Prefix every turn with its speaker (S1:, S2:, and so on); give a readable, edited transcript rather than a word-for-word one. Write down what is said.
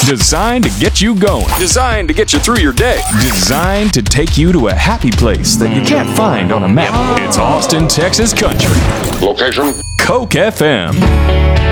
S1: Designed to get you going. Designed to get you through your day. Designed to take you to a happy place that you can't find on a map. It's Austin, Texas country.
S2: Location?
S1: Coke FM.